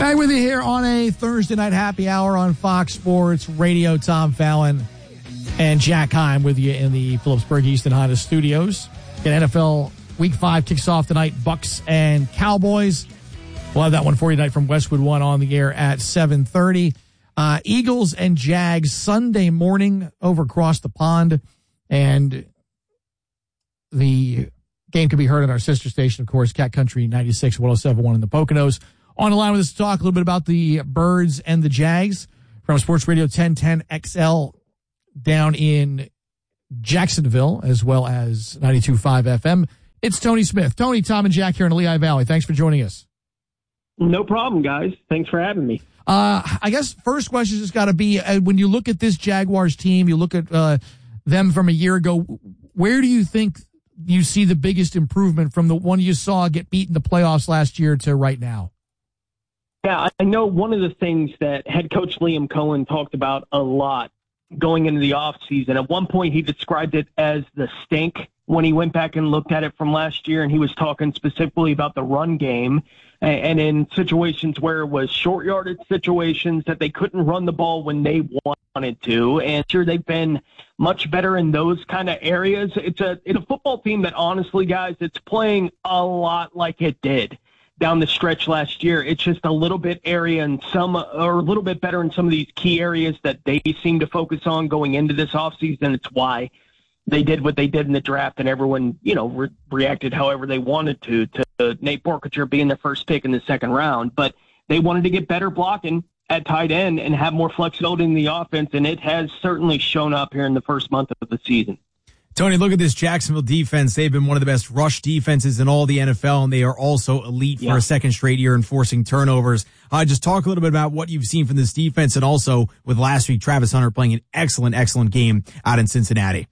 Back with you here on a Thursday night happy hour on Fox Sports Radio. Tom Fallon and Jack Heim with you in the Phillipsburg Easton Honda Studios. NFL Week 5 kicks off tonight, Bucks and Cowboys. We'll have that one for you tonight from Westwood One on the air at 7:30. Eagles and Jags Sunday morning over across the pond. And the game can be heard on our sister station, of course, Cat Country 96, 107.1 in the Poconos. On the line with us to talk a little bit about the Birds and the Jags from Sports Radio 1010 XL down in Jacksonville, as well as 92.5 FM. It's Tony Smith. Tony, Tom, and Jack here in the Lehigh Valley. Thanks for joining us. No problem, guys. Thanks for having me. I guess first question has got to be, when you look at this Jaguars team, you look at them from a year ago, where do you think you see the biggest improvement from the one you saw get beat in the playoffs last year to right now? Yeah, I know one of the things that head coach Liam Cohen talked about a lot going into the offseason. At one point, he described it as the stink when he went back and looked at it from last year, and he was talking specifically about the run game and in situations where it was short yardage situations that they couldn't run the ball when they wanted to. And sure, they've been much better in those kind of areas. It's a football team that, honestly, guys, it's playing a lot like it did down the stretch last year. It's just a little bit area and a little bit better in some of these key areas that they seem to focus on going into this offseason. It's why they did what they did in the draft, and everyone, reacted however they wanted to Nate Borkature being their first pick in the second round. But they wanted to get better blocking at tight end and have more flexibility in the offense, and it has certainly shown up here in the first month of the season. Tony, look at this Jacksonville defense. They've been one of the best rush defenses in all the NFL, and they are also elite for a second straight year in forcing turnovers. Just talk a little bit about what you've seen from this defense, and also with last week, Travis Hunter playing an excellent game out in Cincinnati.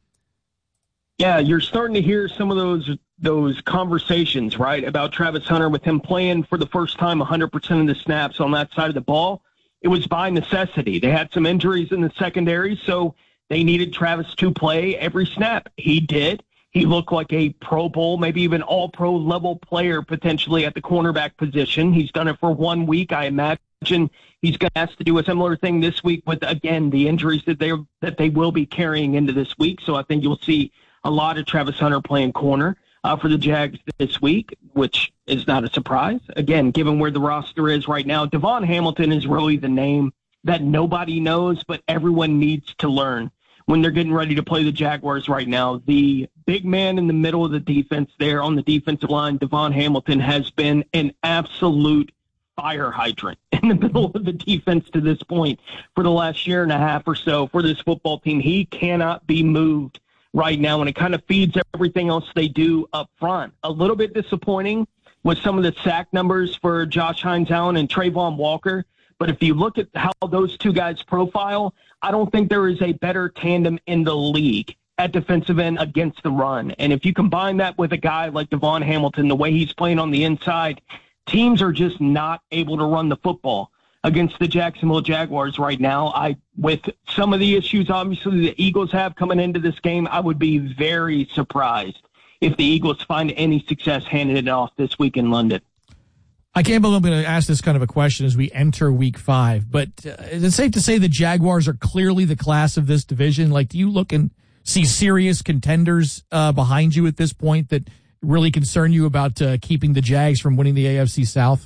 Yeah, you're starting to hear some of those conversations, right, about Travis Hunter with him playing for the first time 100% of the snaps on that side of the ball. It was by necessity. They had some injuries in the secondary, so they needed Travis to play every snap. He did. He looked like a Pro Bowl, maybe even all-pro level player potentially at the cornerback position. He's done it for 1 week. I imagine he's going to have to do a similar thing this week with, again, the injuries that they will be carrying into this week. So I think you'll see a lot of Travis Hunter playing corner for the Jags this week, which is not a surprise. Again, given where the roster is right now, Devon Hamilton is really the name that nobody knows, but everyone needs to learn when they're getting ready to play the Jaguars right now. The big man in the middle of the defense there on the defensive line, Devon Hamilton, has been an absolute fire hydrant in the middle of the defense to this point for the last year and a half or so for this football team. He cannot be moved right now, and it kind of feeds everything else they do up front. A little bit disappointing with some of the sack numbers for Josh Hines-Allen and Trayvon Walker. But if you look at how those two guys profile, I don't think there is a better tandem in the league at defensive end against the run. And if you combine that with a guy like Devon Hamilton, the way he's playing on the inside, teams are just not able to run the football against the Jacksonville Jaguars right now. With some of the issues, obviously, the Eagles have coming into this game, I would be very surprised if the Eagles find any success handing it off this week in London. I can't believe I'm going to ask this kind of a question as we enter Week 5, but is it safe to say the Jaguars are clearly the class of this division? Like, do you look and see serious contenders behind you at this point that really concern you about keeping the Jags from winning the AFC South?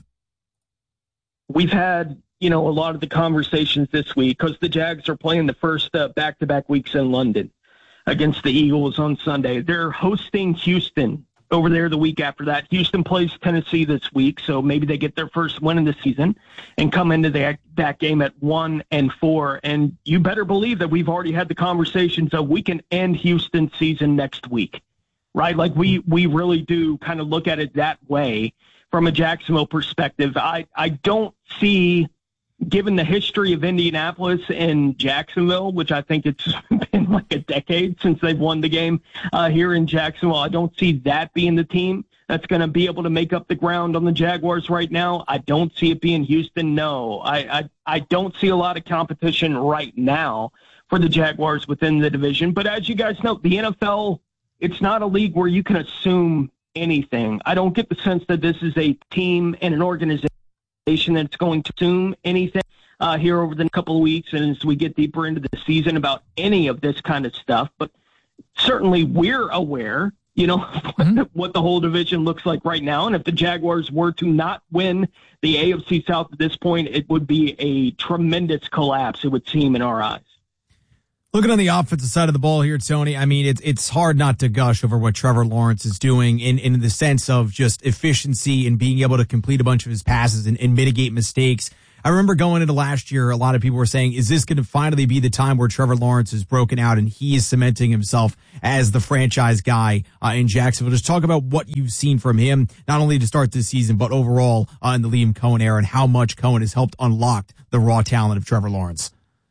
We've had, a lot of the conversations this week because the Jags are playing the first back-to-back weeks in London against the Eagles on Sunday. They're hosting Houston over there the week after that. Houston plays Tennessee this week, so maybe they get their first win of the season and come into that game at 1-4. And you better believe that we've already had the conversations of we can end Houston's season next week, right? Like we really do kind of look at it that way from a Jacksonville perspective. I don't see, given the history of Indianapolis and Jacksonville, which I think it's been like a decade since they've won the game here in Jacksonville, I don't see that being the team that's going to be able to make up the ground on the Jaguars right now. I don't see it being Houston. No, I don't see a lot of competition right now for the Jaguars within the division. But as you guys know, the NFL, it's not a league where you can assume anything. I don't get the sense that this is a team and an organization that it's going to assume anything here over the next couple of weeks and as we get deeper into the season about any of this kind of stuff. But certainly we're aware, what the whole division looks like right now. And if the Jaguars were to not win the AFC South at this point, it would be a tremendous collapse, it would seem, in our eyes. Looking on the offensive side of the ball here, Tony, I mean, it's hard not to gush over what Trevor Lawrence is doing in the sense of just efficiency and being able to complete a bunch of his passes and mitigate mistakes. I remember going into last year, a lot of people were saying, is this going to finally be the time where Trevor Lawrence is broken out and he is cementing himself as the franchise guy in Jacksonville? Just talk about what you've seen from him, not only to start this season, but overall in the Liam Cohen era and how much Cohen has helped unlock the raw talent of Trevor Lawrence.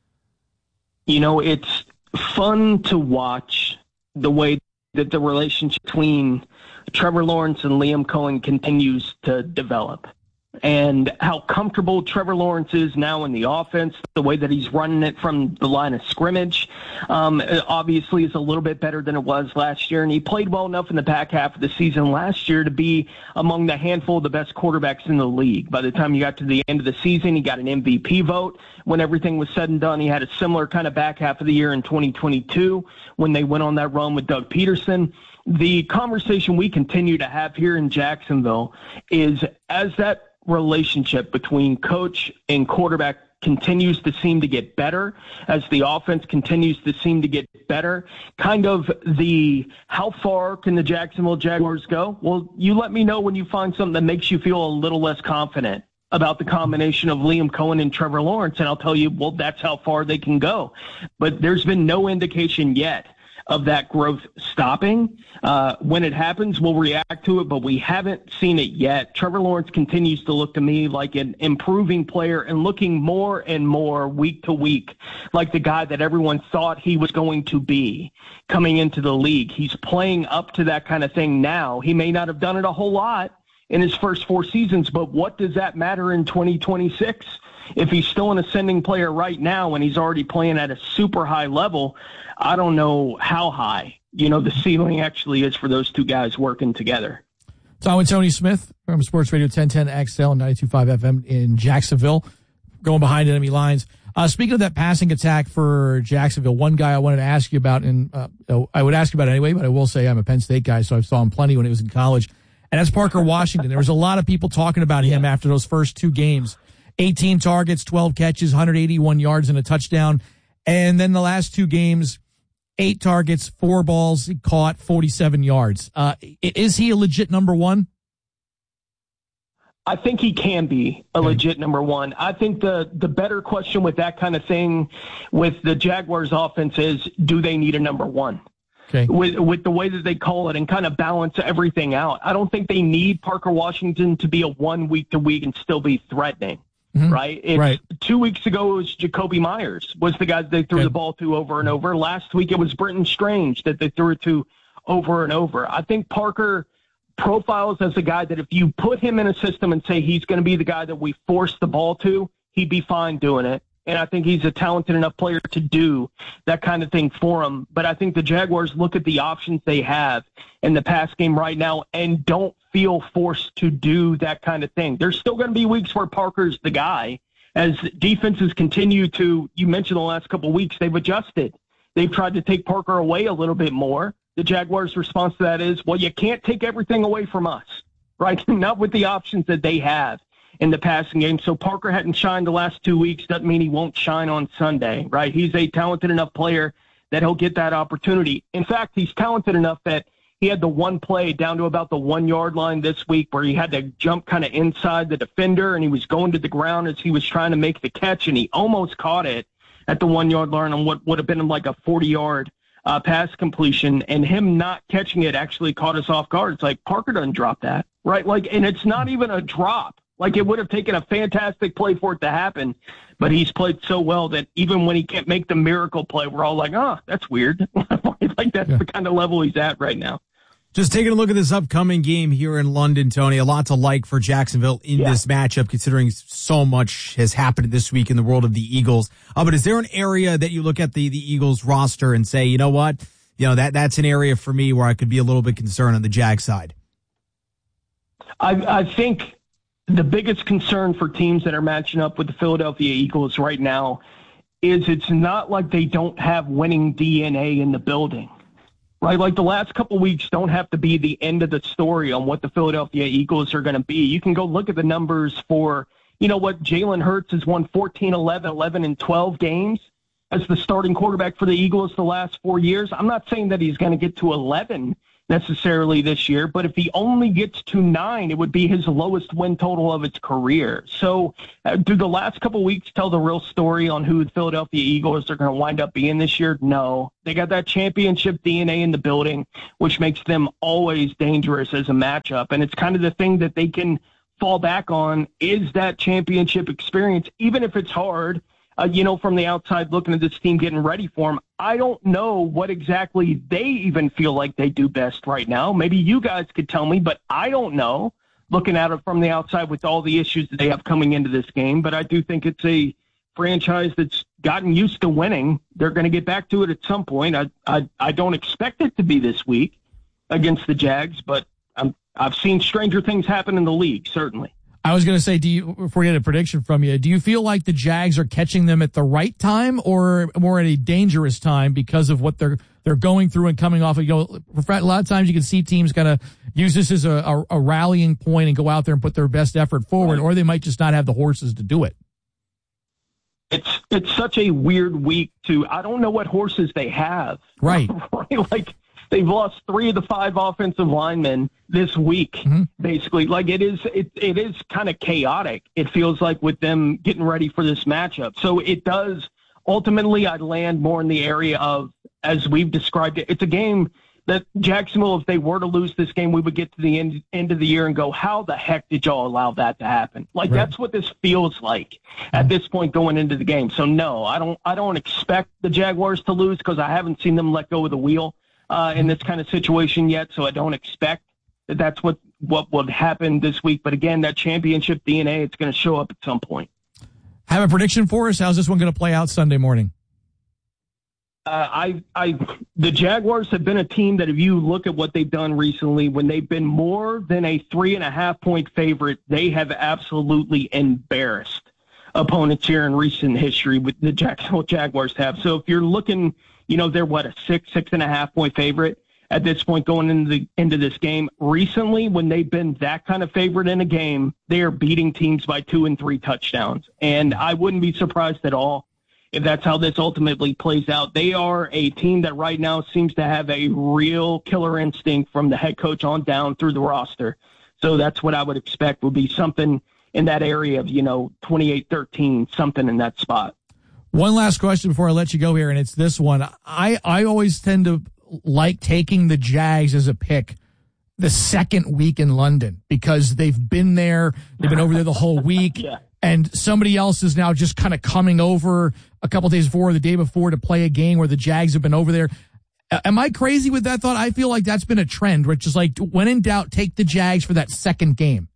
It's fun to watch the way that the relationship between Trevor Lawrence and Liam Cohen continues to develop, and how comfortable Trevor Lawrence is now in the offense, the way that he's running it from the line of scrimmage, obviously is a little bit better than it was last year. And he played well enough in the back half of the season last year to be among the handful of the best quarterbacks in the league. By the time you got to the end of the season, he got an MVP vote. When everything was said and done, he had a similar kind of back half of the year in 2022 when they went on that run with Doug Peterson. The conversation we continue to have here in Jacksonville is, as that relationship between coach and quarterback continues to seem to get better, as the offense continues to seem to get better, kind of the how far can the Jacksonville Jaguars go? Well, you let me know when you find something that makes you feel a little less confident about the combination of Liam Cohen and Trevor Lawrence, and I'll tell you, well, that's how far they can go. But there's been no indication yet of that growth stopping. When it happens, we'll react to it, but we haven't seen it yet. Trevor Lawrence continues to look to me like an improving player and looking more and more week to week like the guy that everyone thought he was going to be coming into the league. He's playing up to that kind of thing now. He may not have done it a whole lot in his first 4 seasons, but what does that matter in 2026? If he's still an ascending player right now and he's already playing at a super high level, I don't know how high, the ceiling actually is for those two guys working together. Talking with Tony Smith from Sports Radio 1010 XL and 92.5 FM in Jacksonville, going behind enemy lines. Speaking of that passing attack for Jacksonville, one guy I wanted to ask you about, and I would ask you about it anyway, but I will say I'm a Penn State guy, so I saw him plenty when he was in college, and that's Parker Washington. There was a lot of people talking about him after those first 2 games. 18 targets, 12 catches, 181 yards, and a touchdown. And then the last 2 games, 8 targets, 4 balls, he caught 47 yards. Is he a legit number 1? I think he can be a legit number 1. I think the better question with that kind of thing with the Jaguars offense is, do they need a number 1? Okay. With the way that they call it and kind of balance everything out. I don't think they need Parker Washington to be a 1 week to week and still be threatening. Mm-hmm. Right. 2 weeks ago, it was Jacoby Myers was the guy that they threw the ball to over and over. Last week, it was Brenton Strange that they threw it to over and over. I think Parker profiles as a guy that if you put him in a system and say he's going to be the guy that we force the ball to, he'd be fine doing it. And I think he's a talented enough player to do that kind of thing for him. But I think the Jaguars look at the options they have in the pass game right now and don't feel forced to do that kind of thing. There's still going to be weeks where Parker's the guy. As defenses continue to, you mentioned the last couple of weeks, they've adjusted. They've tried to take Parker away a little bit more. The Jaguars' response to that is, well, you can't take everything away from us, right? Not with the options that they have in the passing game. So Parker hadn't shined the last 2 weeks. Doesn't mean he won't shine on Sunday, right? He's a talented enough player that he'll get that opportunity. In fact, he's talented enough that he had the one play down to about the 1 yard line this week where he had to jump kind of inside the defender and he was going to the ground as he was trying to make the catch, and he almost caught it at the 1 yard line on what would have been like a 40-yard pass completion, and him not catching it actually caught us off guard. It's like, Parker doesn't drop that, right? And it's not even a drop. It would have taken a fantastic play for it to happen, but he's played so well that even when he can't make the miracle play, we're all like, oh, that's weird. That's the kind of level he's at right now. Just taking a look at this upcoming game here in London, Tony, a lot to like for Jacksonville in this matchup, considering so much has happened this week in the world of the Eagles. But is there an area that you look at the Eagles roster and say, you know what, that's an area for me where I could be a little bit concerned on the Jag side? I think the biggest concern for teams that are matching up with the Philadelphia Eagles right now is it's not like they don't have winning DNA in the building, right? Like the last couple of weeks don't have to be the end of the story on what the Philadelphia Eagles are going to be. You can go look at the numbers for, Jalen Hurts has won 14, 11, and 12 games as the starting quarterback for the Eagles the last 4 years. I'm not saying that he's going to get to 11 necessarily this year, but if he only gets to 9, it would be his lowest win total of his career. So do the last couple of weeks tell the real story on who the Philadelphia Eagles are going to wind up being this year? No. They got that championship DNA in the building, which makes them always dangerous as a matchup. And it's kind of the thing that they can fall back on is that championship experience, even if it's hard. From the outside looking at this team getting ready for them, I don't know what exactly they even feel like they do best right now. Maybe you guys could tell me, but I don't know looking at it from the outside with all the issues that they have coming into this game. But I do think it's a franchise that's gotten used to winning. They're going to get back to it at some point. I don't expect it to be this week against the Jags, but I've seen stranger things happen in the league, certainly. I was going to say, before we get a prediction from you, do you feel like the Jags are catching them at the right time or more at a dangerous time because of what they're going through and coming off of? A lot of times you can see teams kind of use this as a rallying point and go out there and put their best effort forward, or they might just not have the horses to do it. It's such a weird week I don't know what horses they have. Right. Like, they've lost 3 of the 5 offensive linemen this week, basically. Like it is kind of chaotic. It feels like with them getting ready for this matchup. So it does ultimately, I'd land more in the area of, as we've described it, it's a game that Jacksonville, if they were to lose this game, we would get to the end of the year and go, how the heck did y'all allow that to happen? Like That's what this feels like at this point going into the game. So no, I don't expect the Jaguars to lose because I haven't seen them let go of the wheel in this kind of situation yet, so I don't expect that that's what would happen this week. But again, that championship DNA, it's going to show up at some point. Have a prediction for us? How's this one going to play out Sunday morning? The Jaguars have been a team that if you look at what they've done recently, when they've been more than a 3.5-point favorite, they have absolutely embarrassed opponents here in recent history with the Jacksonville Jaguars have. So if you're looking, they're a 6.5-point favorite at this point going into this game. Recently, when they've been that kind of favorite in a game, they are beating teams by 2 and 3 touchdowns. And I wouldn't be surprised at all if that's how this ultimately plays out. They are a team that right now seems to have a real killer instinct from the head coach on down through the roster. So that's what I would expect would be something in that area of, 28-13, something in that spot. One last question before I let you go here, and it's this one. I always tend to like taking the Jags as a pick the second week in London because they've been there. They've been over there the whole week. Yeah. And somebody else is now just kind of coming over a couple days before or the day before to play a game where the Jags have been over there. Am I crazy with that thought? I feel like that's been a trend, which is like, when in doubt, take the Jags for that second game.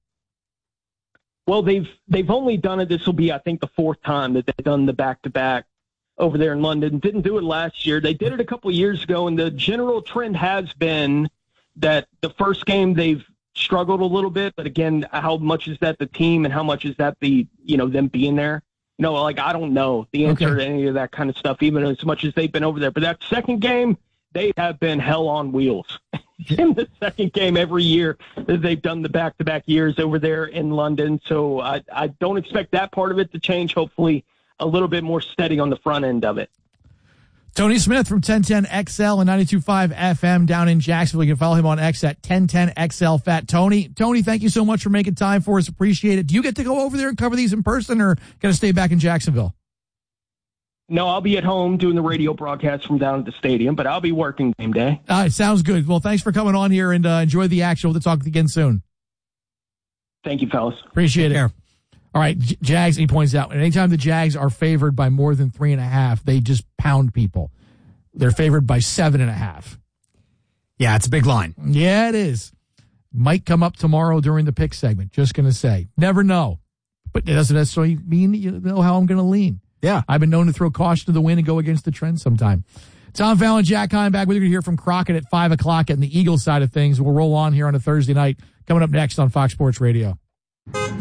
Well, they've only done it. This will be, I think, the 4th time that they've done the back-to-back over there in London. Didn't do it last year. They did it a couple of years ago, and the general trend has been that the first game they've struggled a little bit. But again, how much is that the team and how much is that them being there? I don't know the answer to any of that kind of stuff, even as much as they've been over there. But that second game, they have been hell on wheels in the second game every year that they've done the back-to-back years over there in London. So I don't expect that part of it to change. Hopefully a little bit more steady on the front end of it. Tony Smith from 1010XL and 92.5 FM down in Jacksonville. You can follow him on X at 1010XL Fat Tony. Tony, thank you so much for making time for us. Appreciate it. Do you get to go over there and cover these in person or going to stay back in Jacksonville? No, I'll be at home doing the radio broadcast from down at the stadium, but I'll be working game day. All right, sounds good. Well, thanks for coming on here and enjoy the action. We'll talk again soon. Thank you, fellas. Appreciate it. All right, Jags, he points out, anytime the Jags are favored by more than 3.5, they just pound people. They're favored by 7.5. Yeah, it's a big line. Yeah, it is. Might come up tomorrow during the pick segment. Just going to say. Never know. But it doesn't necessarily mean you know how I'm going to lean. Yeah. I've been known to throw caution to the wind and go against the trend sometime. Tom Fallon, Jack Heim back with you. We're going to hear from Crockett at 5 o'clock on the Eagles side of things. We'll roll on here on a Thursday night. Coming up next on Fox Sports Radio.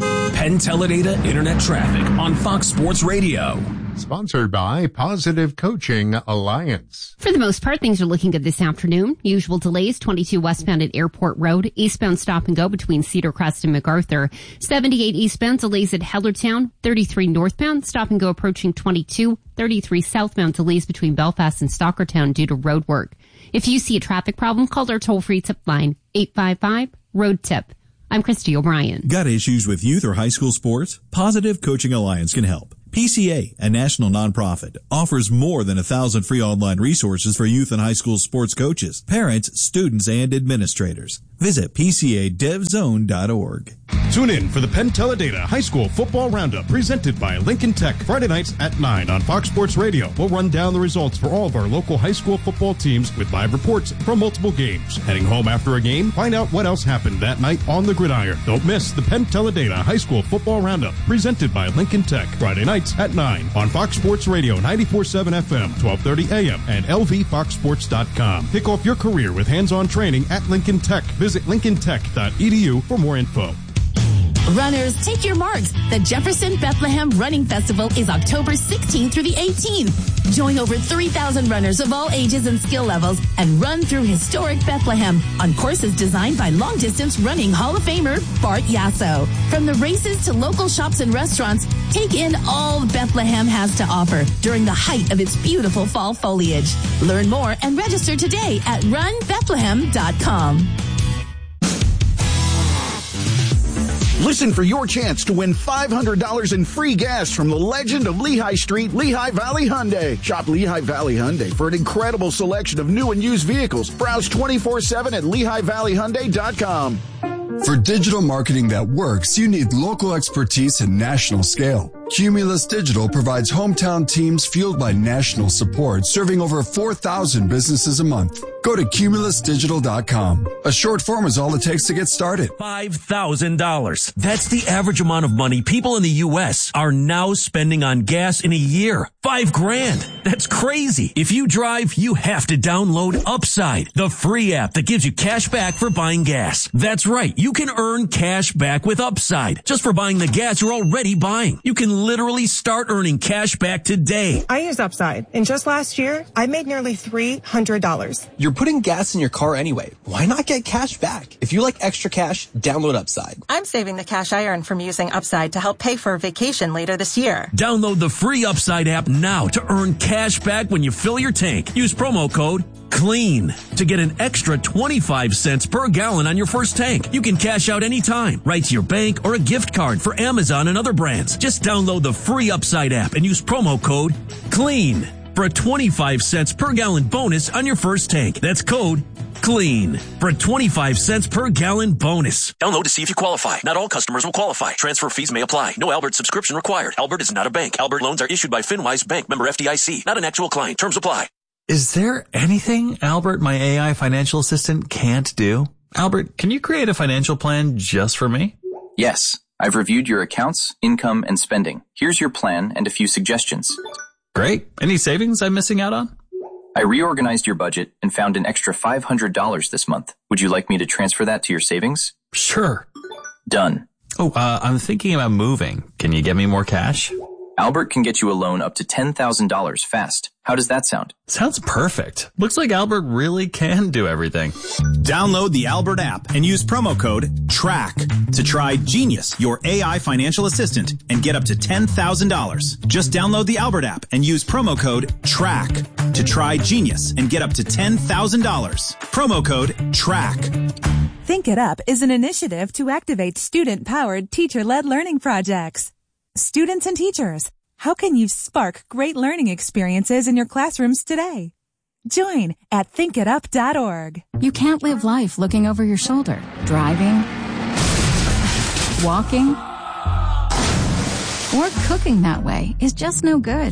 Penn Teledata Internet Traffic on Fox Sports Radio. Sponsored by Positive Coaching Alliance. For the most part, things are looking good this afternoon. Usual delays, 22 westbound at Airport Road, eastbound stop and go between Cedar Crest and MacArthur. 78 eastbound delays at Hellertown, 33 northbound stop and go approaching 22, 33 southbound delays between Belfast and Stockertown due to road work. If you see a traffic problem, call our toll-free tip line, 855-ROAD-TIP. I'm Christy O'Brien. Got issues with youth or high school sports? Positive Coaching Alliance can help. PCA, a national nonprofit, offers more than 1,000 free online resources for youth and high school sports coaches, parents, students, and administrators. Visit PCADevZone.org. Tune in for the Penn Teledata High School Football Roundup presented by Lincoln Tech. Friday nights at 9 on Fox Sports Radio. We'll run down the results for all of our local high school football teams with live reports from multiple games. Heading home after a game, find out what else happened that night on the gridiron. Don't miss the Penn Teledata High School Football Roundup presented by Lincoln Tech. Friday nights at 9 on Fox Sports Radio 94.7 FM, 1230 AM, and LVFoxSports.com. Kick off your career with hands-on training at Lincoln Tech. Visit lincolntech.edu for more info. Runners, take your marks. The Jefferson Bethlehem Running Festival is October 16th through the 18th. Join over 3,000 runners of all ages and skill levels and run through historic Bethlehem on courses designed by long-distance running Hall of Famer Bart Yasso. From the races to local shops and restaurants, take in all Bethlehem has to offer during the height of its beautiful fall foliage. Learn more and register today at runbethlehem.com. Listen for your chance to win $500 in free gas from the legend of Lehigh Street, Lehigh Valley Hyundai. Shop Lehigh Valley Hyundai for an incredible selection of new and used vehicles. Browse 24/7 at LehighValleyHyundai.com. For digital marketing that works, you need local expertise and national scale. Cumulus Digital provides hometown teams fueled by national support, serving over 4,000 businesses a month. Go to cumulusdigital.com. A short form is all it takes to get started. $5,000. That's the average amount of money people in the U.S. are now spending on gas in a year. $5,000. That's crazy. If you drive, you have to download Upside, the free app that gives you cash back for buying gas. That's right. You can earn cash back with Upside just for buying the gas you're already buying. You can literally start earning cash back today. I use Upside, and just last year, I made nearly $300. You're putting gas in your car anyway. Why not get cash back? If you like extra cash, download Upside. I'm saving the cash I earn from using Upside to help pay for a vacation later this year. Download the free Upside app now to earn cash back when you fill your tank. Use promo code CLEAN to get an extra 25 cents per gallon on your first tank. You can cash out anytime, right to your bank or a gift card for Amazon and other brands. Just download the free Upside app and use promo code CLEAN for a 25 cents per gallon bonus on your first tank. That's code CLEAN for a 25 cents per gallon bonus. Download to see if you qualify. Not all customers will qualify. Transfer fees may apply. No Albert subscription required. Albert is not a bank. Albert loans are issued by FinWise Bank, member FDIC. Not an actual client. Terms apply. Is there anything Albert, my AI financial assistant, can't do? Albert, can you create a financial plan just for me? Yes. I've reviewed your accounts, income, and spending. Here's your plan and a few suggestions. Great. Any savings I'm missing out on? I reorganized your budget and found an extra $500 this month. Would you like me to transfer that to your savings? Sure. Done. Oh, I'm thinking about moving. Can you get me more cash? Albert can get you a loan up to $10,000 fast. How does that sound? Sounds perfect. Looks like Albert really can do everything. Download the Albert app and use promo code TRACK to try Genius, your AI financial assistant, and get up to $10,000. Just download the Albert app and use promo code TRACK to try Genius and get up to $10,000. Promo code TRACK. Think It Up is an initiative to activate student-powered, teacher-led learning projects. Students and teachers, how can you spark great learning experiences in your classrooms today? Join at thinkitup.org. You can't live life looking over your shoulder, driving, walking, or cooking that way is just no good.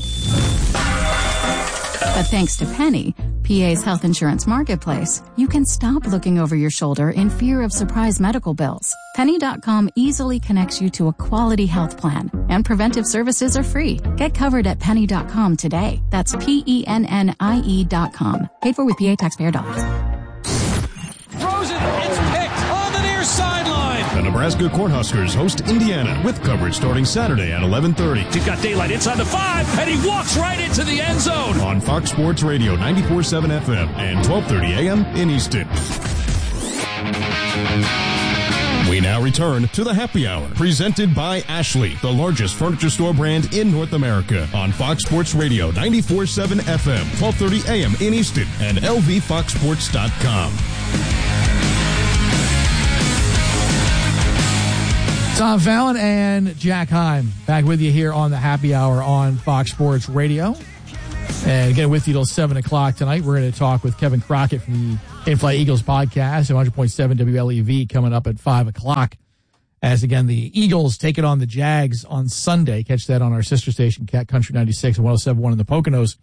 But thanks to Penny, PA's health insurance marketplace, you can stop looking over your shoulder in fear of surprise medical bills. Penny.com easily connects you to a quality health plan, and preventive services are free. Get covered at Penny.com today. That's PENNIE.com. Paid for with PA taxpayer dollars. Throws it, it's picked on the near sideline. The Nebraska Cornhuskers host Indiana with coverage starting Saturday at 11:30. He's got daylight inside the 5, and he walks right into the end zone. On Fox Sports Radio 94.7 FM and 12:30 a.m. in Easton. We now return to the Happy Hour, presented by Ashley, the largest furniture store brand in North America, on Fox Sports Radio 94.7 FM, 12:30 a.m. in Easton, and lvfoxsports.com. Tom Fallon and Jack Heim back with you here on the Happy Hour on Fox Sports Radio. And again, with you till 7 o'clock tonight. We're going to talk with Kevin Crockett from the In-Flight Eagles podcast, 100.7 WLEV, coming up at 5 o'clock. As, again, the Eagles take it on the Jags on Sunday. Catch that on our sister station, Cat Country 96 and 107.1 in the Poconos.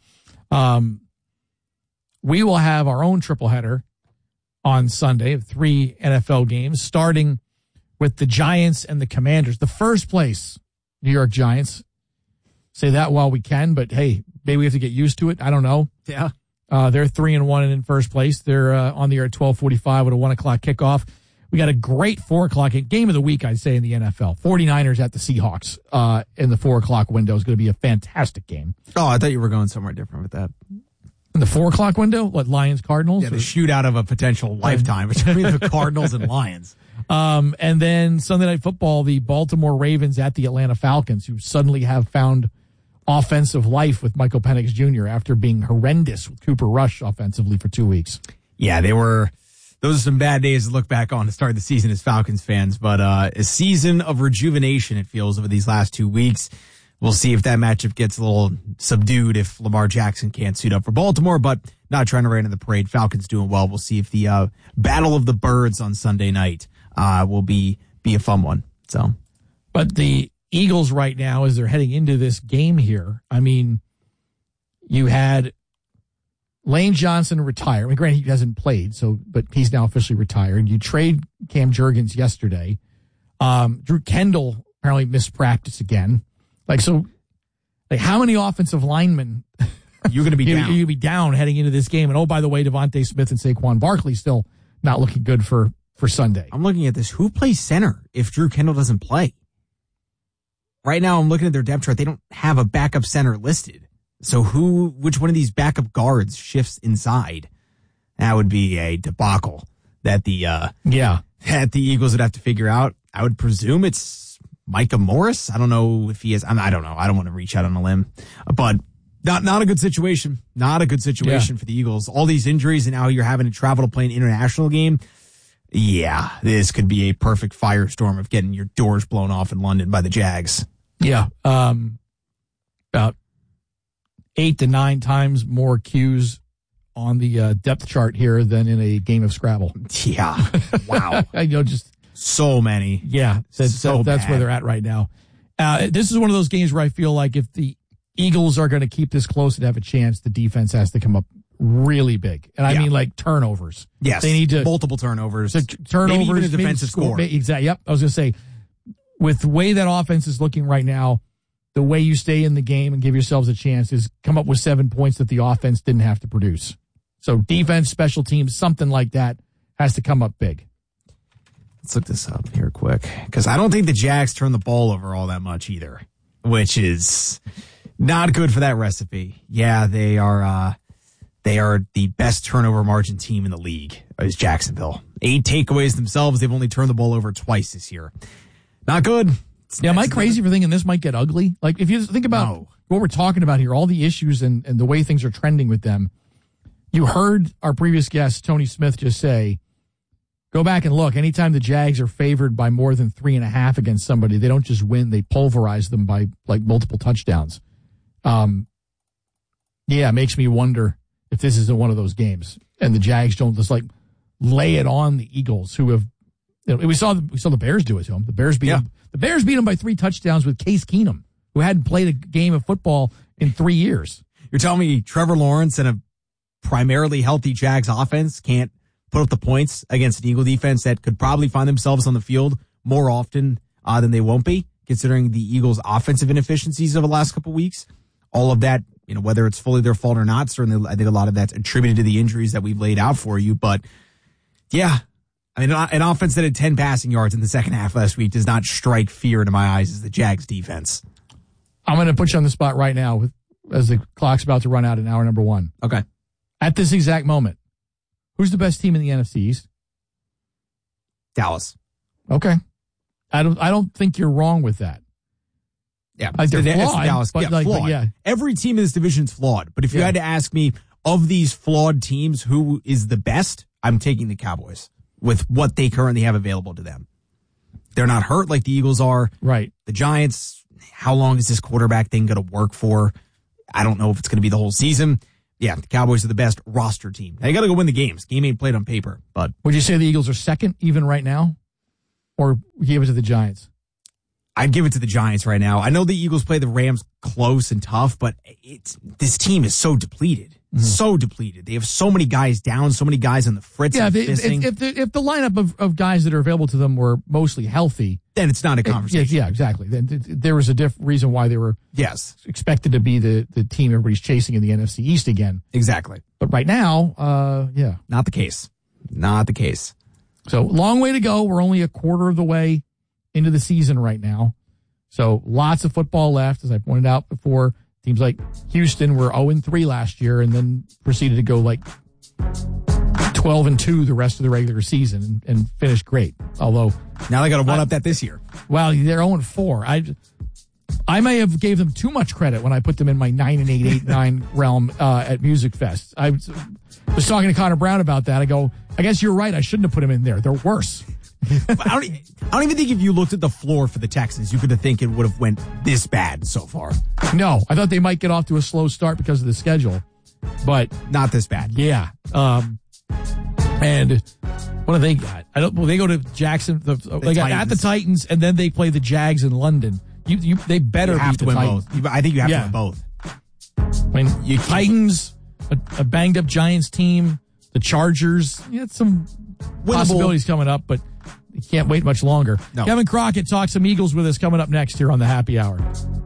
We will have our own triple header on Sunday of 3 NFL games, starting with the Giants and the Commanders. The first place, New York Giants. Say that while we can, but hey, maybe we have to get used to it. I don't know. Yeah. They're 3-1 and in first place. They're on the air at 12:45 with a 1 o'clock kickoff. We got a great 4 o'clock game of the week, I'd say, in the NFL. 49ers at the Seahawks in the 4 o'clock window is going to be a fantastic game. Oh, I thought you were going somewhere different with that. In the 4 o'clock window? What, Lions, Cardinals? Yeah, the shootout of a potential lifetime between the Cardinals and Lions. And then Sunday Night Football, the Baltimore Ravens at the Atlanta Falcons, who suddenly have found offensive life with Michael Penix Jr. after being horrendous with Cooper Rush offensively for 2 weeks. Yeah, those are some bad days to look back on to start the season as Falcons fans, but a season of rejuvenation, it feels, over these last 2 weeks. We'll see if that matchup gets a little subdued if Lamar Jackson can't suit up for Baltimore, but not trying to rain in the parade. Falcons doing well. We'll see if the Battle of the Birds on Sunday night will be a fun one. So, but the Eagles right now, as they're heading into this game here, I mean, you had Lane Johnson retire. I mean, granted, he hasn't played, but he's now officially retired. You trade Cam Jurgens yesterday. Drew Kendall apparently missed practice again. How many offensive linemen you're going to be down? You'll be down heading into this game. And oh, by the way, Devontae Smith and Saquon Barkley still not looking good for Sunday. I'm looking at this. Who plays center if Drew Kendall doesn't play? Right now, I'm looking at their depth chart. They don't have a backup center listed. So which one of these backup guards shifts inside? That would be a debacle that the Eagles would have to figure out. I would presume it's Micah Morris. I don't know if he is. I don't know. I don't want to reach out on a limb, but not a good situation. Not a good situation for the Eagles. All these injuries, and now you're having to travel to play an international game. Yeah, this could be a perfect firestorm of getting your doors blown off in London by the Jags. Yeah, about 8 to 9 times more Qs on the depth chart here than in a game of Scrabble. Yeah, wow. Just so many. Yeah, that's where they're at right now. This is one of those games where I feel like if the Eagles are going to keep this close and have a chance, the defense has to come up really big. And I mean like turnovers. Yes. They need to multiple turnovers. Turnovers. Maybe even a defensive score. Exactly. Yep. I was going to say, with the way that offense is looking right now, the way you stay in the game and give yourselves a chance is come up with 7 points that the offense didn't have to produce. So defense, special teams, something like that has to come up big. Let's look this up here quick, because I don't think the Jags turn the ball over all that much either, which is not good for that recipe. Yeah, they are the best turnover margin team in the league, is Jacksonville. 8 takeaways themselves. They've only turned the ball over twice this year. Not good. Am I crazy for thinking this might get ugly? Like, if you think about what we're talking about here, all the issues and the way things are trending with them, you heard our previous guest, Tony Smith, just say, go back and look. Anytime the Jags are favored by more than 3.5 against somebody, they don't just win, they pulverize them by multiple touchdowns. It makes me wonder if this isn't one of those games and the Jags don't just lay it on the Eagles, who have, we saw the Bears do it to them. The Bears beat them. The Bears beat them by 3 touchdowns with Case Keenum, who hadn't played a game of football in 3 years. You're telling me Trevor Lawrence and a primarily healthy Jags offense can't put up the points against an Eagle defense that could probably find themselves on the field more often than they won't be, considering the Eagles' offensive inefficiencies over the last couple of weeks. All of that, whether it's fully their fault or not, certainly I think a lot of that's attributed to the injuries that we've laid out for you. But yeah, I mean, an offense that had 10 passing yards in the second half last week does not strike fear into my eyes as the Jags defense. I'm going to put you on the spot right now as the clock's about to run out in hour number 1. Okay. At this exact moment, who's the best team in the NFC East? Dallas. Okay. I don't think you're wrong with that. Yeah. They're flawed, Dallas. but flawed. But yeah. Every team in this division is flawed. But if you had to ask me, of these flawed teams, who is the best, I'm taking the Cowboys with what they currently have available to them. They're not hurt like the Eagles are. Right. The Giants, how long is this quarterback thing going to work for? I don't know if it's going to be the whole season. Yeah, the Cowboys are the best roster team. Now, you got to go win the games. Game ain't played on paper. But would you say the Eagles are second even right now? Or give it to the Giants? I'd give it to the Giants right now. I know the Eagles play the Rams close and tough, but this team is so depleted. So depleted. They have so many guys down, so many guys on the fritz. Yeah, if the lineup of guys that are available to them were mostly healthy, then it's not a conversation. Yeah, exactly. Then there was a reason why they were expected to be the team everybody's chasing in the NFC East again. Exactly. But right now, not the case. Not the case. So long way to go. We're only a quarter of the way into the season right now. So lots of football left, as I pointed out before. Teams like Houston were 0-3 last year and then proceeded to go like 12-2 the rest of the regular season and finished great. Although now they got to one-up that this year. Well, they're 0-4. I may have gave them too much credit when I put them in my 9-8, 8-9 realm at Music Fest. I was talking to Connor Brown about that. I go, I guess you're right. I shouldn't have put them in there. They're worse. I don't even think if you looked at the floor for the Texans, you could have think it would have went this bad so far. No, I thought they might get off to a slow start because of the schedule, but not this bad. Yeah. And what do they got? They go to Jackson. They got at the Titans, and then they play the Jags in London. They better have to win Titans. both. I think you have to win both. I mean, Titans, a banged up Giants team, the Chargers. You had some possibilities coming up, but you can't wait much longer. No. Kevin Crockett talks some Eagles with us coming up next here on the Happy Hour.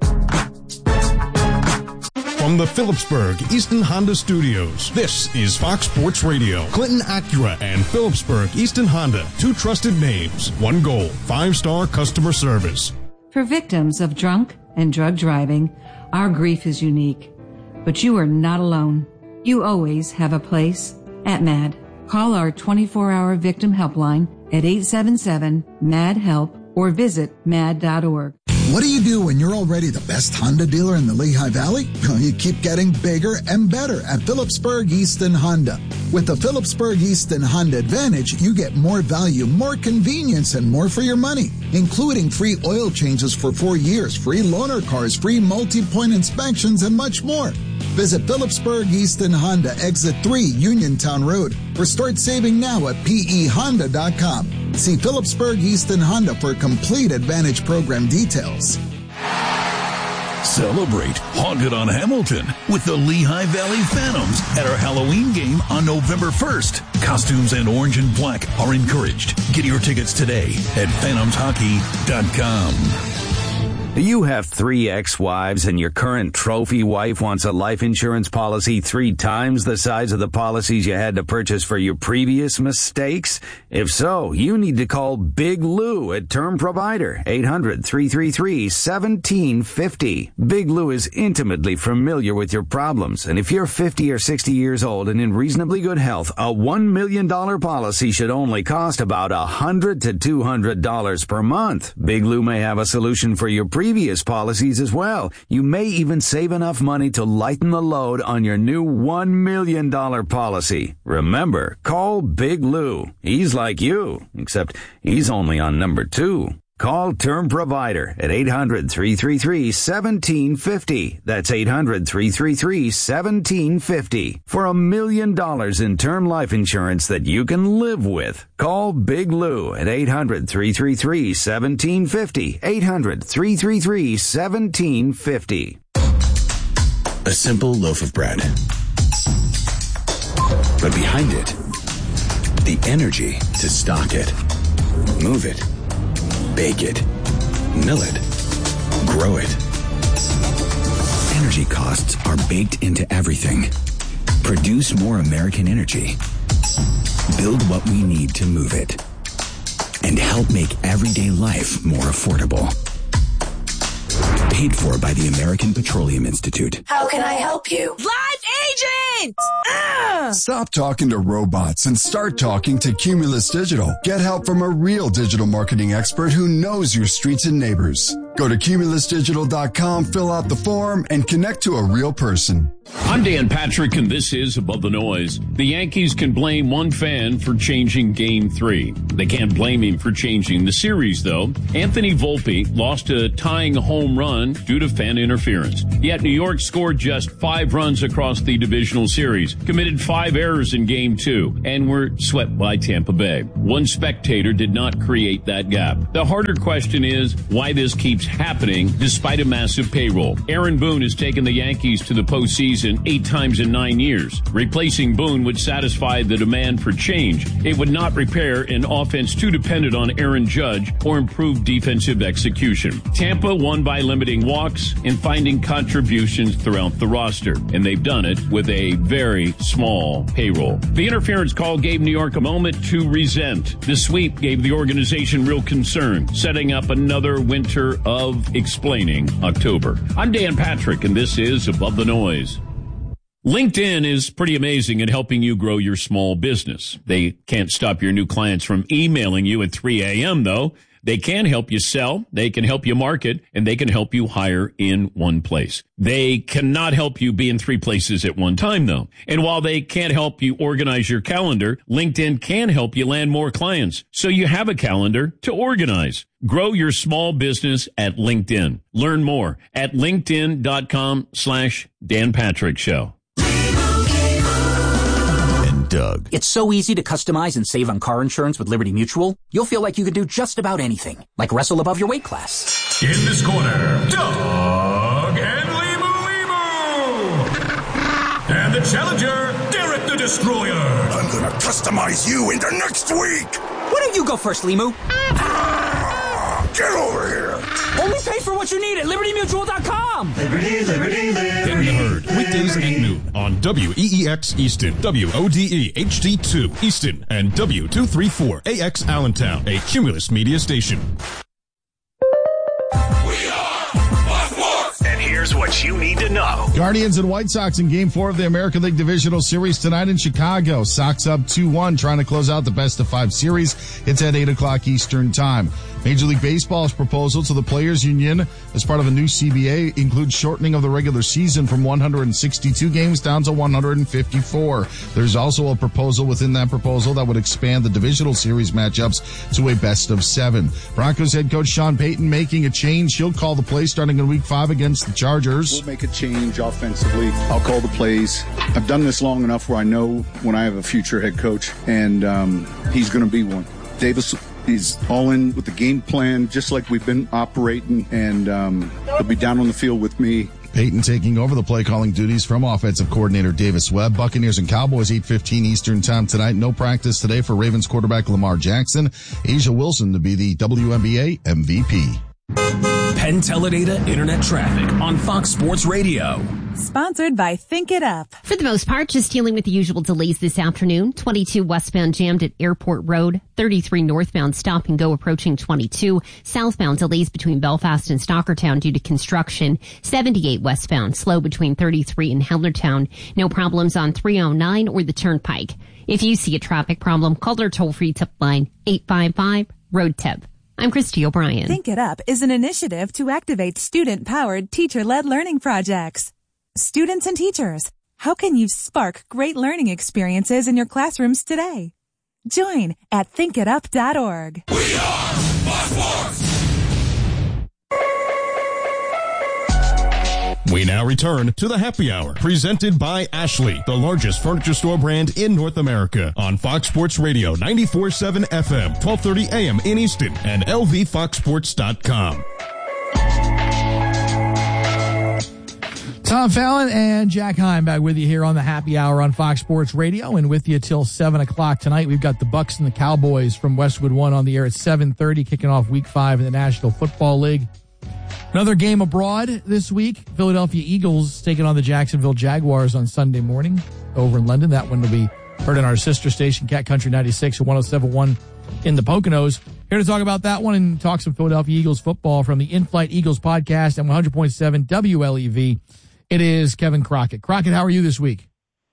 From the Phillipsburg Easton Honda Studios, this is Fox Sports Radio. Clinton Acura and Phillipsburg Easton Honda, 2 trusted names, 1 goal, 5-star customer service. For victims of drunk and drug driving, our grief is unique. But you are not alone. You always have a place at MAD. Call our 24-hour victim helpline at 877-MAD-HELP or visit mad.org. What do you do when you're already the best Honda dealer in the Lehigh Valley? You keep getting bigger and better at Phillipsburg Easton Honda. With the Phillipsburg Easton Honda Advantage, you get more value, more convenience, and more for your money, including free oil changes for 4 years, free loaner cars, free multi-point inspections, and much more. Visit Phillipsburg Easton Honda, exit 3, Uniontown Road, or start saving now at pehonda.com. See Phillipsburg Easton Honda for complete Advantage program details. Celebrate Haunted on Hamilton with the Lehigh Valley Phantoms at our Halloween game on November 1st. Costumes and orange and black are encouraged. Get your tickets today at phantomshockey.com. You have 3 ex-wives and your current trophy wife wants a life insurance policy 3 times the size of the policies you had to purchase for your previous mistakes? If so, you need to call Big Lou at Term Provider, 800-333-1750. Big Lou is intimately familiar with your problems, and if you're 50 or 60 years old and in reasonably good health, a $1 million policy should only cost about $100 to $200 per month. Big Lou may have a solution for your previous policies as well. You may even save enough money to lighten the load on your new $1 million policy. Remember, call Big Lou. He's like you, except he's only on number 2. Call Term Provider at 800-333-1750. That's 800-333-1750 for $1 million in term life insurance that you can live with. Call Big Lou at 800-333-1750. 800-333-1750. A simple loaf of bread. But behind it, the energy to stock it, move it, bake it, mill it, grow it. Energy costs are baked into everything. Produce more American energy. Build what we need to move it. and help make everyday life more affordable. Paid for by the American Petroleum Institute. How can I help you? Live agent! Stop talking to robots and start talking to Cumulus Digital. Get help from a real digital marketing expert who knows your streets and neighbors. Go to cumulusdigital.com, fill out the form, and connect to a real person. I'm Dan Patrick, and this is Above the Noise. The Yankees can blame one fan for changing Game 3. They can't blame him for changing the series, though. Anthony Volpe lost a tying home run due to fan interference. Yet New York scored just 5 runs across the divisional series, committed 5 errors in Game 2, and were swept by Tampa Bay. One spectator did not create that gap. The harder question is why this keeps happening despite a massive payroll. Aaron Boone has taken the Yankees to the postseason 8 times in 9 years. Replacing Boone would satisfy the demand for change. It would not repair an offense too dependent on Aaron Judge or improve defensive execution. Tampa won by limiting walks and finding contributions throughout the roster, and they've done it with a very small payroll. The interference call gave New York a moment to resent. The sweep gave the organization real concern, setting up another winter of explaining October. I'm Dan Patrick, and this is Above the Noise. LinkedIn is pretty amazing at helping you grow your small business. They can't stop your new clients from emailing you at 3 a.m., though. They can help you sell, they can help you market, and they can help you hire in one place. They cannot help you be in 3 places at one time, though. And while they can't help you organize your calendar, LinkedIn can help you land more clients, so you have a calendar to organize. Grow your small business at LinkedIn. Learn more at linkedin.com/Dan Patrick Show. Doug. It's so easy to customize and save on car insurance with Liberty Mutual. You'll feel like you could do just about anything, like wrestle above your weight class. In this corner, Doug and Limu. And the challenger, Derek the Destroyer. I'm gonna customize you into next week. Why don't you go first, Limu? Get over here. Only pay for what you need at libertymutual.com. Liberty, liberty, liberty. In the Herd, weekdays at noon on WEEX Easton, WODE HD2 Easton, and W234AX Allentown, a Cumulus media station. And here's what you need to know. Guardians and White Sox in Game 4 of the American League Divisional Series tonight in Chicago. Sox up 2-1, trying to close out the best-of-5 series. It's at 8 o'clock Eastern Time. Major League Baseball's proposal to the Players Union as part of a new CBA includes shortening of the regular season from 162 games down to 154. There's also a proposal within that proposal that would expand the divisional series matchups to a best-of-7. Broncos head coach Sean Payton making a change. He'll call the play starting in Week 5 against the Chargers. We'll make a change offensively. I'll call the plays. I've done this long enough where I know when I have a future head coach, and he's going to be one. Davis is all in with the game plan, just like we've been operating, and he'll be down on the field with me. Peyton taking over the play calling duties from offensive coordinator Davis Webb. Buccaneers and Cowboys 8:15 Eastern Time tonight. No practice today for Ravens quarterback Lamar Jackson. Asia Wilson to be the WNBA MVP. Penn Teledata Internet Traffic on Fox Sports Radio. Sponsored by Think It Up. For the most part, just dealing with the usual delays this afternoon. 22 westbound jammed at Airport Road. 33 northbound stop and go approaching 22. Southbound delays between Belfast and Stockertown due to construction. 78 westbound slow between 33 and Hellertown. No problems on 309 or the Turnpike. If you see a traffic problem, call our toll-free tip line 855-ROAD-TIP. I'm Christy O'Brien. Think It Up is an initiative to activate student-powered, teacher-led learning projects. Students and teachers, how can you spark great learning experiences in your classrooms today? Join at thinkitup.org. We are Fox Sports. We now return to the Happy Hour, presented by Ashley, the largest furniture store brand in North America, on Fox Sports Radio 94.7 FM, 1230 AM in Easton, and lvfoxsports.com. Tom Fallon and Jack Heim back with you here on the Happy Hour on Fox Sports Radio, and with you till 7 o'clock tonight. We've got the Bucks and the Cowboys from Westwood One on the air at 7:30, kicking off Week 5 in the National Football League. Another game abroad this week. Philadelphia Eagles taking on the Jacksonville Jaguars on Sunday morning over in London. That one will be heard on our sister station, Cat Country 96 and 107.1 in the Poconos. Here to talk about that one and talk some Philadelphia Eagles football from the In-Flight Eagles podcast and 100.7 WLEV. It is Kevin Crockett. Crockett, how are you this week?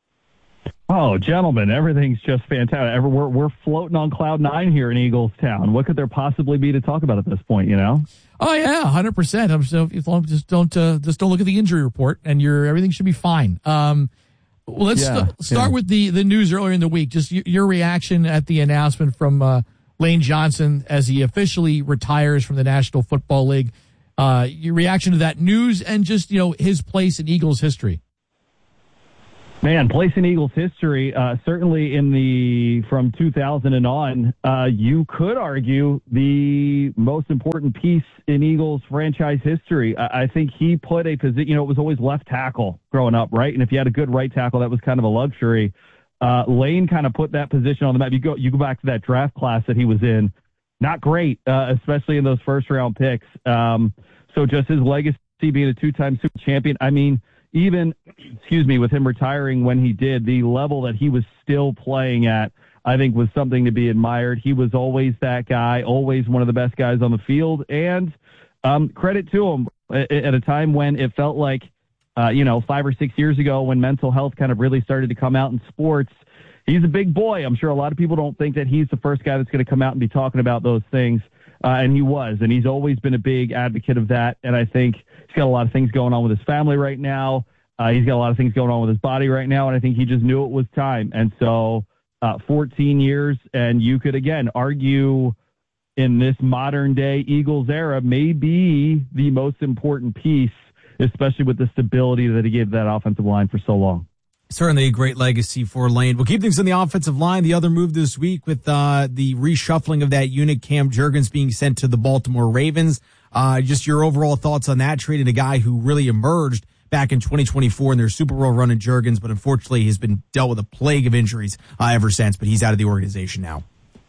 Oh, gentlemen, everything's just fantastic. We're floating on cloud nine here in Eagles Town. What could there possibly be to talk about at this point, you know? Oh, yeah, 100%. So if long just don't look at the injury report, and everything should be fine. Let's start with the news earlier in the week. Just your reaction at the announcement from Lane Johnson as he officially retires from the National Football League. Your reaction to that news and just, his place in Eagles history. Man, place in Eagles history, certainly from 2000 and on, you could argue the most important piece in Eagles franchise history. I think he put a position, it was always left tackle growing up, right? And if you had a good right tackle, that was kind of a luxury. Lane kind of put that position on the map. You go back to that draft class that he was in. Not great, especially in those first-round picks. So just his legacy being a two-time Super champion, I mean, even, with him retiring when he did, the level that he was still playing at, I think was something to be admired. He was always that guy, always one of the best guys on the field. And credit to him at a time when it felt like, 5 or 6 years ago when mental health kind of really started to come out in sports. He's a big boy. I'm sure a lot of people don't think that he's the first guy that's going to come out and be talking about those things. And he was, and he's always been a big advocate of that. And I think he's got a lot of things going on with his family right now. He's got a lot of things going on with his body right now. And I think he just knew it was time. And so 14 years, and you could, again, argue in this modern day Eagles era, maybe the most important piece, especially with the stability that he gave that offensive line for so long. Certainly a great legacy for Lane. We'll keep things on the offensive line. The other move this week with the reshuffling of that unit, Cam Jurgens being sent to the Baltimore Ravens. Just your overall thoughts on that trade, and a guy who really emerged back in 2024 in their Super Bowl run in Jurgens, but unfortunately has been dealt with a plague of injuries ever since, but he's out of the organization now.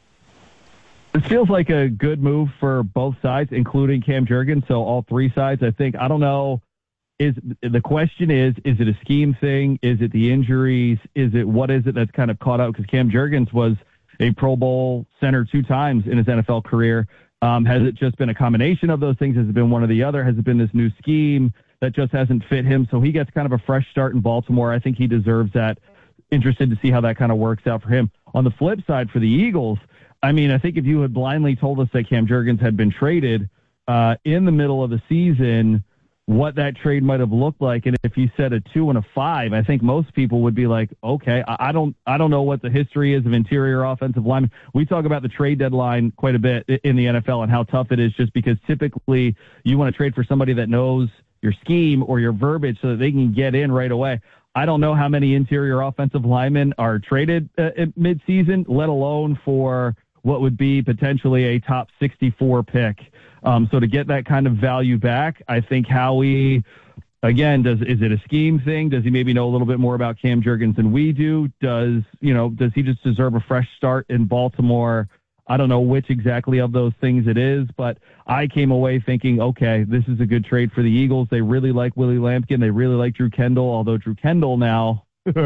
This feels like a good move for both sides, including Cam Jurgens, so all three sides, I think. I don't know. The question is it a scheme thing? Is it the injuries? What is it that's kind of caught out? Because Cam Jurgens was a Pro Bowl center 2 times in his NFL career. Has it just been a combination of those things? Has it been one or the other? Has it been this new scheme that just hasn't fit him? So he gets kind of a fresh start in Baltimore. I think he deserves that. Interested to see how that kind of works out for him. On the flip side, for the Eagles, I mean, I think if you had blindly told us that Cam Jurgens had been traded in the middle of the season, what that trade might have looked like, and if you said a 2 and a 5, I think most people would be like, okay, I don't know what the history is of interior offensive linemen. We talk about the trade deadline quite a bit in the NFL and how tough it is, just because typically you want to trade for somebody that knows your scheme or your verbiage so that they can get in right away. I don't know how many interior offensive linemen are traded at midseason, let alone for what would be potentially a top 64 pick. So to get that kind of value back, I think Howie, again, is it a scheme thing? Does he maybe know a little bit more about Cam Jurgens than we do? Does he just deserve a fresh start in Baltimore? I don't know which exactly of those things it is, but I came away thinking, okay, this is a good trade for the Eagles. They really like Willie Lampkin. They really like Drew Kendall, although Drew Kendall now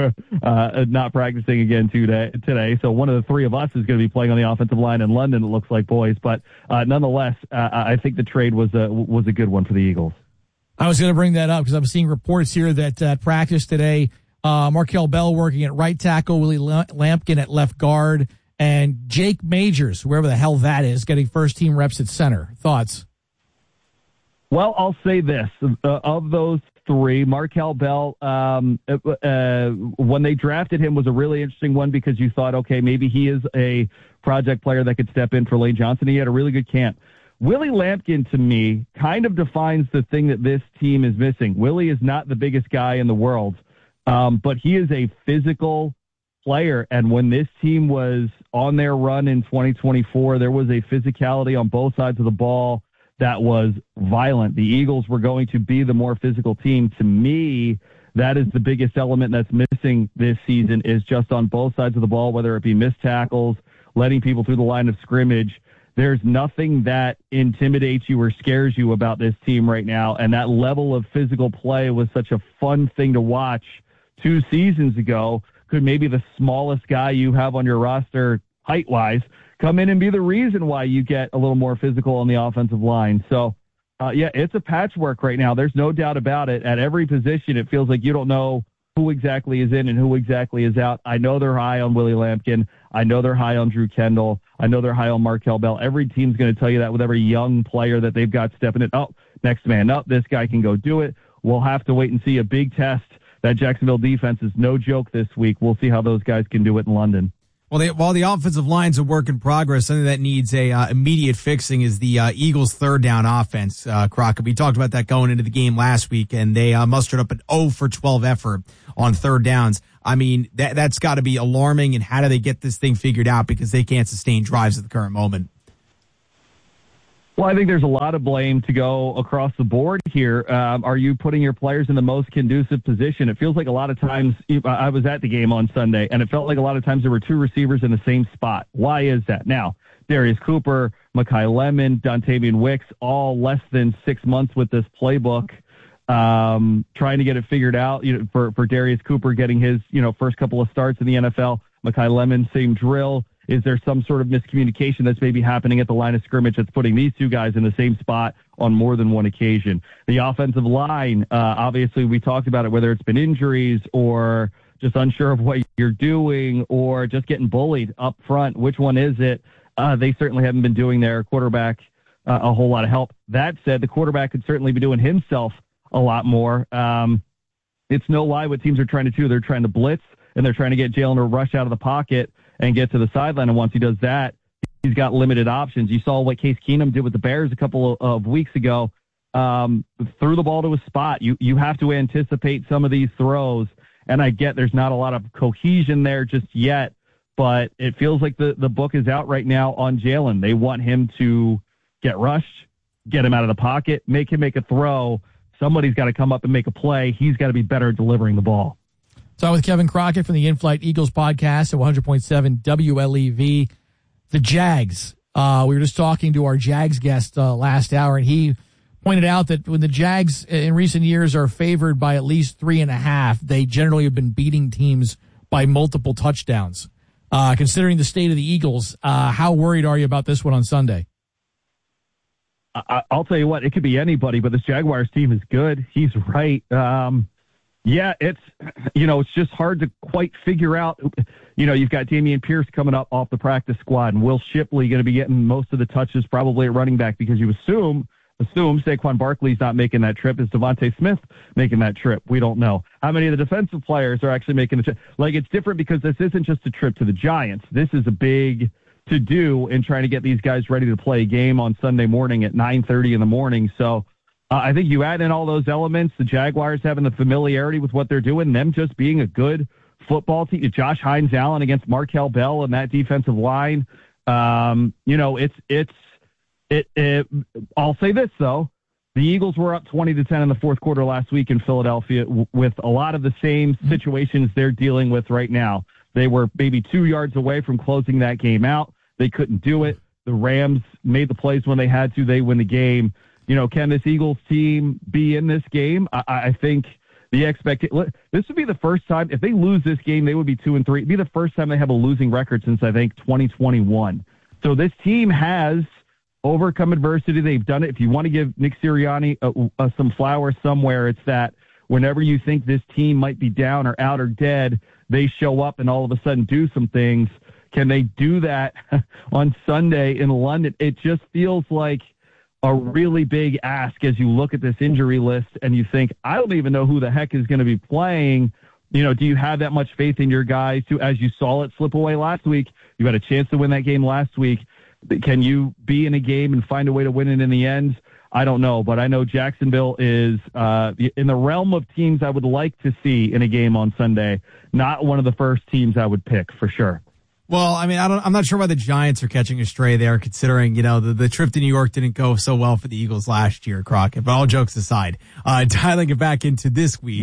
not practicing again today. So one of the three of us is going to be playing on the offensive line in London, it looks like, boys. But nonetheless, I think the trade was a good one for the Eagles. I was going to bring that up because I'm seeing reports here that at practice today, Markel Bell working at right tackle, Willie Lampkin at left guard, and Jake Majors, whoever the hell that is, getting first-team reps at center. Thoughts? Well, I'll say this. Of those three, Markel Bell, when they drafted him, was a really interesting one because you thought, okay, maybe he is a project player that could step in for Lane Johnson. He had a really good camp. Willie Lampkin, to me, kind of defines the thing that this team is missing. Willie is not the biggest guy in the world, but he is a physical player. And when this team was on their run in 2024, there was a physicality on both sides of the ball that was violent. The Eagles were going to be the more physical team. To me, that is the biggest element that's missing this season, is just on both sides of the ball, whether it be missed tackles, letting people through the line of scrimmage. There's nothing that intimidates you or scares you about this team right now. And that level of physical play was such a fun thing to watch 2 seasons ago. Could maybe the smallest guy you have on your roster height-wise come in and be the reason why you get a little more physical on the offensive line. So, it's a patchwork right now. There's no doubt about it. At every position, it feels like you don't know who exactly is in and who exactly is out. I know they're high on Willie Lampkin. I know they're high on Drew Kendall. I know they're high on Markel Bell. Every team's going to tell you that with every young player that they've got stepping in. Oh, next man up. This guy can go do it. We'll have to wait and see. A big test. That Jacksonville defense is no joke this week. We'll see how those guys can do it in London. Well, while the offensive line's a work in progress, something that needs a immediate fixing is the Eagles' third down offense, Crockett. We talked about that going into the game last week, and they mustered up an 0 for 12 effort on third downs. I mean, that's got to be alarming, and how do they get this thing figured out, because they can't sustain drives at the current moment? Well, I think there's a lot of blame to go across the board here. Are you putting your players in the most conducive position? It feels like a lot of times, I was at the game on Sunday, and it felt like a lot of times there were two receivers in the same spot. Why is that? Now, Darius Cooper, Mekhi Lemon, Dontavian Wicks, all less than 6 months with this playbook, trying to get it figured out. For Darius Cooper getting his first couple of starts in the NFL, Mekhi Lemon, same drill. Is there some sort of miscommunication that's maybe happening at the line of scrimmage that's putting these two guys in the same spot on more than one occasion? The offensive line, obviously we talked about it, whether it's been injuries or just unsure of what you're doing or just getting bullied up front. Which one is it? They certainly haven't been doing their quarterback a whole lot of help. That said, the quarterback could certainly be doing himself a lot more. It's no lie what teams are trying to do. They're trying to blitz, and they're trying to get Jalen to rush out of the pocket and get to the sideline. And once he does that, he's got limited options. You saw what Case Keenum did with the Bears a couple of weeks ago. Threw the ball to a spot. You have to anticipate some of these throws. And I get there's not a lot of cohesion there just yet, but it feels like the book is out right now on Jalen. They want him to get rushed, get him out of the pocket, make him make a throw. Somebody's got to come up and make a play. He's got to be better at delivering the ball. So with Kevin Crockett from the In-Flight Eagles podcast at 100.7 WLEV. The Jags. We were just talking to our Jags guest last hour, and he pointed out that when the Jags in recent years are favored by at least 3.5, they generally have been beating teams by multiple touchdowns. Considering the state of the Eagles, how worried are you about this one on Sunday? I'll tell you what, it could be anybody, but this Jaguars team is good. He's right. Yeah, it's just hard to quite figure out. You've got Dameon Pierce coming up off the practice squad, and Will Shipley going to be getting most of the touches probably at running back, because you assume Saquon Barkley's not making that trip. Is Devontae Smith making that trip? We don't know. How many of the defensive players are actually making the trip? Like, it's different because this isn't just a trip to the Giants. This is a big to-do in trying to get these guys ready to play a game on Sunday morning at 9:30 in the morning. So I think you add in all those elements, the Jaguars having the familiarity with what they're doing, them just being a good football team, Josh Hines Allen against Markel Bell and that defensive line. I'll say this, though. The Eagles were up 20-10 in the fourth quarter last week in Philadelphia with a lot of the same situations they're dealing with right now. They were maybe 2 yards away from closing that game out. They couldn't do it. The Rams made the plays when they had to. They win the game. Can this Eagles team be in this game? I think the expectation, this would be the first time, if they lose this game, they would be 2-3. It'd be the first time they have a losing record since, I think, 2021. So this team has overcome adversity. They've done it. If you want to give Nick Sirianni some flowers somewhere, it's that whenever you think this team might be down or out or dead, they show up and all of a sudden do some things. Can they do that on Sunday in London? It just feels like a really big ask as you look at this injury list and you think, I don't even know who the heck is going to be playing. Do you have that much faith in your guys who, as you saw it slip away last week, you had a chance to win that game last week. Can you be in a game and find a way to win it in the end? I don't know, but I know Jacksonville is in the realm of teams I would like to see in a game on Sunday, not one of the first teams I would pick for sure. Well, I mean, I'm not sure why the Giants are catching a stray there, considering, the trip to New York didn't go so well for the Eagles last year, Crockett. But all jokes aside, dialing it back into this week,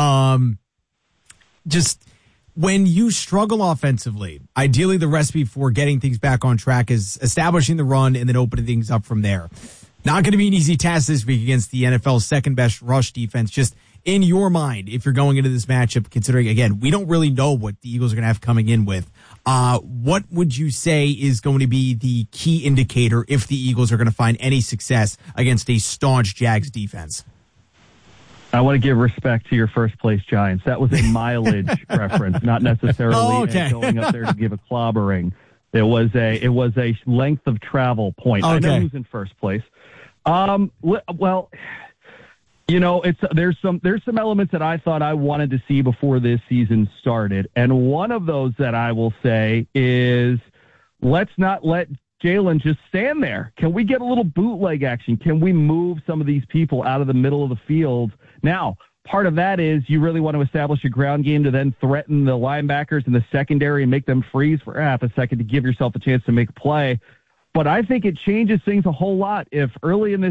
just when you struggle offensively, ideally the recipe for getting things back on track is establishing the run and then opening things up from there. Not going to be an easy task this week against the NFL's second best rush defense. Just in your mind, if you're going into this matchup, considering, again, we don't really know what the Eagles are going to have coming in with, what would you say is going to be the key indicator if the Eagles are going to find any success against a staunch Jags defense? I want to give respect to your first place Giants. That was a mileage reference, not necessarily going up there to give a clobbering. It was a length of travel point. Okay. I know who's in first place. Well, there's some elements that I thought I wanted to see before this season started, and one of those that I will say is let's not let Jalen just stand there. Can we get a little bootleg action? Can we move some of these people out of the middle of the field? Now, part of that is you really want to establish a ground game to then threaten the linebackers in the secondary and make them freeze for half a second to give yourself a chance to make a play. But I think it changes things a whole lot if early in this